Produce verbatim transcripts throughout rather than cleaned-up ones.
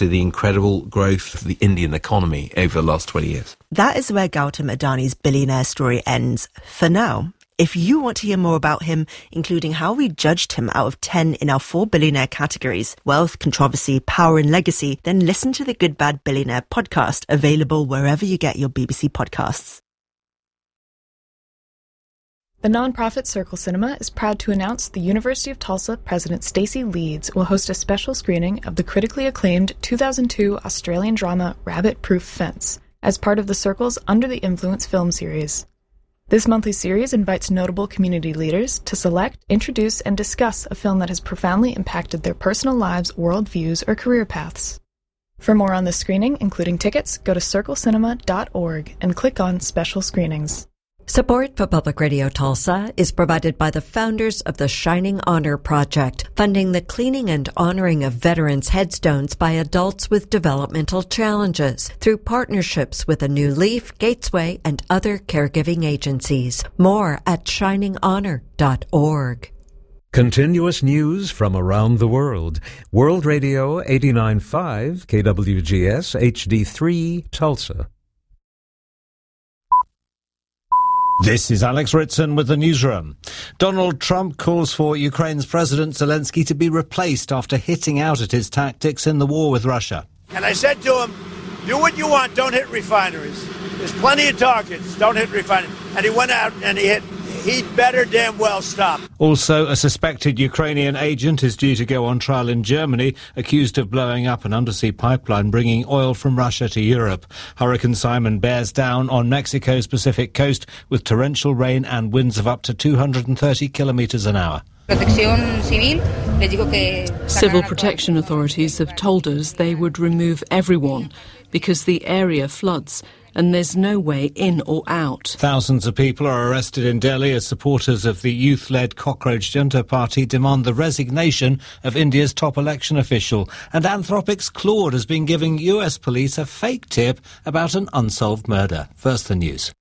to the incredible growth of the Indian economy over the last twenty years. That is where Gautam Adani's billionaire story ends for now. If you want to hear more about him, including how we judged him out of ten in our four billionaire categories, wealth, controversy, power and legacy, then listen to the Good Bad Billionaire podcast, available wherever you get your B B C podcasts. The nonprofit Circle Cinema is proud to announce the University of Tulsa President Stacey Leeds will host a special screening of the critically acclaimed two thousand two Australian drama Rabbit Proof Fence as part of the Circle's Under the Influence film series. This monthly series invites notable community leaders to select, introduce, and discuss a film that has profoundly impacted their personal lives, worldviews, or career paths. For more on this screening, including tickets, go to circle cinema dot org and click on Special Screenings. Support for Public Radio Tulsa is provided by the founders of the Shining Honor Project, funding the cleaning and honoring of veterans' headstones by adults with developmental challenges through partnerships with A New Leaf, Gatesway, and other caregiving agencies. More at shining honor dot org. Continuous news from around the world. World Radio eighty-nine point five, K W G S H D three, Tulsa. This is Alex Ritson with the newsroom. Donald Trump calls for Ukraine's President Zelensky to be replaced after hitting out at his tactics in the war with Russia. And I said to him, do what you want, don't hit refineries. There's plenty of targets, don't hit refineries. And he went out and he hit. He'd better damn well stop. Also, a suspected Ukrainian agent is due to go on trial in Germany, accused of blowing up an undersea pipeline bringing oil from Russia to Europe. Hurricane Simon bears down on Mexico's Pacific coast with torrential rain and winds of up to two hundred thirty kilometers an hour. Civil protection authorities have told us they would remove everyone because the area floods and there's no way in or out. Thousands of people are arrested in Delhi as supporters of the youth-led Cockroach Junta Party demand the resignation of India's top election official. And Anthropic's Claude has been giving U S police a fake tip about an unsolved murder. First, the news.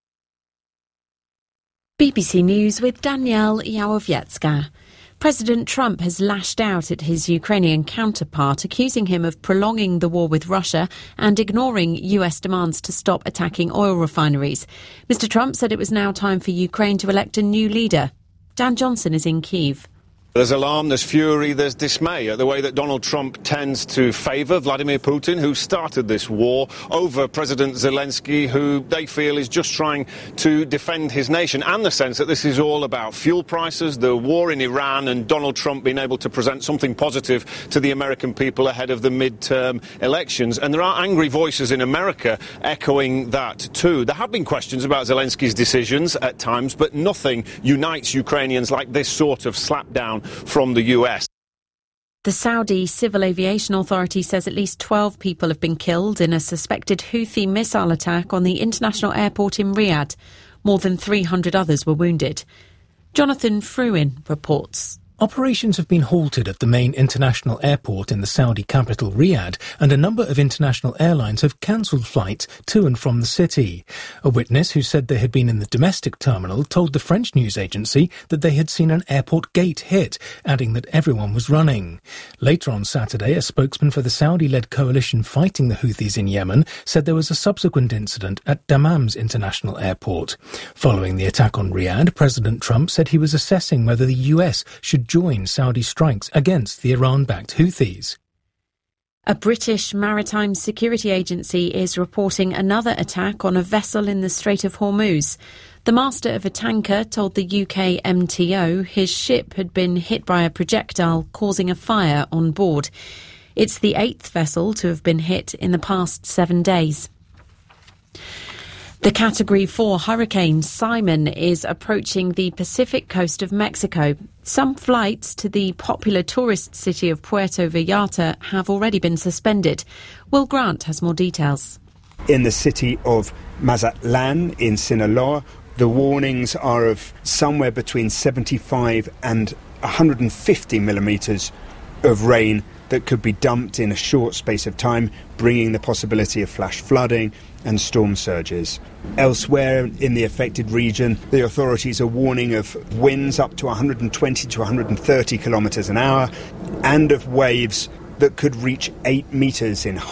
B B C News with Danielle Yawowiecka. President Trump has lashed out at his Ukrainian counterpart, accusing him of prolonging the war with Russia and ignoring U S demands to stop attacking oil refineries. Mister Trump said it was now time for Ukraine to elect a new leader. Dan Johnson is in Kyiv. There's alarm, there's fury, there's dismay at the way that Donald Trump tends to favour Vladimir Putin, who started this war, over President Zelensky, who they feel is just trying to defend his nation, and the sense that this is all about fuel prices, the war in Iran, and Donald Trump being able to present something positive to the American people ahead of the midterm elections. And there are angry voices in America echoing that too. There have been questions about Zelensky's decisions at times, but nothing unites Ukrainians like this sort of slapdown from the U S. The Saudi Civil Aviation Authority says at least twelve people have been killed in a suspected Houthi missile attack on the international airport in Riyadh. More than three hundred others were wounded. Jonathan Fruin reports. Operations have been halted at the main international airport in the Saudi capital Riyadh, and a number of international airlines have cancelled flights to and from the city. A witness who said they had been in the domestic terminal told the French news agency that they had seen an airport gate hit, adding that everyone was running. Later on Saturday, a spokesman for the Saudi-led coalition fighting the Houthis in Yemen said there was a subsequent incident at Dammam's international airport. Following the attack on Riyadh, President Trump said he was assessing whether the U S should join Saudi strikes against the Iran-backed Houthis. A British maritime security agency is reporting another attack on a vessel in the Strait of Hormuz. The master of a tanker told the U K M T O his ship had been hit by a projectile, causing a fire on board. It's the eighth vessel to have been hit in the past seven days. The Category four hurricane Simon is approaching the Pacific coast of Mexico. Some flights to the popular tourist city of Puerto Vallarta have already been suspended. Will Grant has more details. In the city of Mazatlan in Sinaloa, the warnings are of somewhere between seventy-five and one hundred fifty millimetres of rain that could be dumped in a short space of time, bringing the possibility of flash flooding and storm surges. Elsewhere in the affected region, the authorities are warning of winds up to one hundred twenty to one hundred thirty kilometres an hour and of waves that could reach eight metres in height.